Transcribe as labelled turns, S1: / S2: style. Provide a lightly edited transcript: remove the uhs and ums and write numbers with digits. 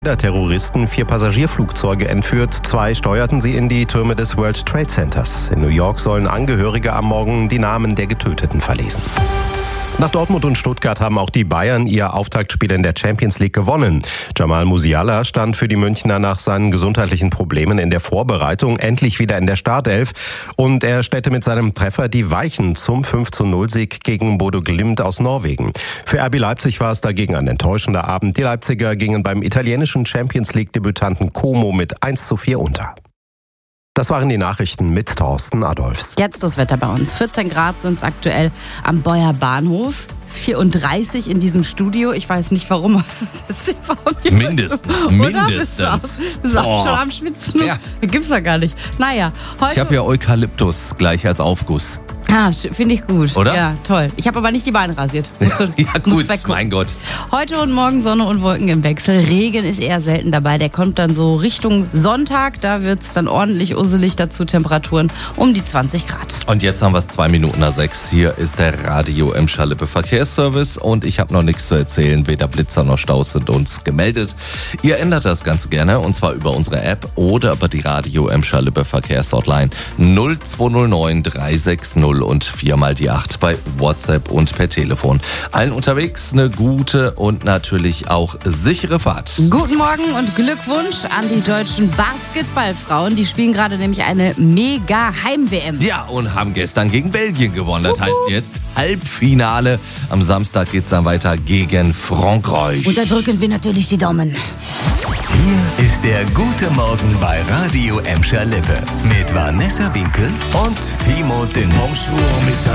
S1: Der Terroristen 4 Passagierflugzeuge entführt, 2 steuerten sie in die Türme des World Trade Centers. In New York sollen Angehörige am Morgen die Namen der Getöteten verlesen. Nach Dortmund und Stuttgart haben auch die Bayern ihr Auftaktspiel in der Champions League gewonnen. Jamal Musiala stand für die Münchner nach seinen gesundheitlichen Problemen in der Vorbereitung endlich wieder in der Startelf. Und er stellte mit seinem Treffer die Weichen zum 5:0-Sieg gegen Bodo Glimt aus Norwegen. Für RB Leipzig war es dagegen ein enttäuschender Abend. Die Leipziger gingen beim italienischen Champions League-Debütanten Como mit 1:4 unter. Das waren die Nachrichten mit Thorsten Adolfs.
S2: Jetzt das Wetter bei uns. 14 Grad sind es aktuell am Beuer Bahnhof. 34 in diesem Studio. Ich weiß nicht warum. Was ist das
S3: Mindestens.
S2: Bist du auch schon am Schwitzen?
S3: Ja.
S2: Gibt's doch gar nicht. Naja, heute...
S3: Ich habe ja Eukalyptus gleich als Aufguss.
S2: Ah, finde ich gut.
S3: Oder?
S2: Ja, toll. Ich habe aber nicht die Beine rasiert.
S3: Ja gut, mein Gott.
S2: Heute und morgen Sonne und Wolken im Wechsel. Regen ist eher selten dabei. Der kommt dann so Richtung Sonntag. Da wird's dann ordentlich usselig. Dazu Temperaturen um die 20 Grad.
S3: Und jetzt haben wir es 2 Minuten nach 6. Hier ist der Radio Emscher Lippe Verkehrsservice. Und ich habe noch nichts zu erzählen. Weder Blitzer noch Staus sind uns gemeldet. Ihr ändert das ganz gerne. Und zwar über unsere App oder über die Radio Emscher Lippe Verkehrshotline 0209 360 und 4 die 8 bei WhatsApp und per Telefon. Allen unterwegs eine gute und natürlich auch sichere Fahrt.
S2: Guten Morgen und Glückwunsch an die deutschen Basketballfrauen. Die spielen gerade nämlich eine mega Heim-WM.
S3: Ja, und haben gestern gegen Belgien gewonnen. Das heißt jetzt Halbfinale. Am Samstag geht's dann weiter gegen Frankreich.
S2: Und da drücken wir natürlich die Daumen.
S4: Hier ist der gute Morgen bei Radio Emscher Lippe mit Vanessa Winkel und Timo Dünn.
S3: Bonjour,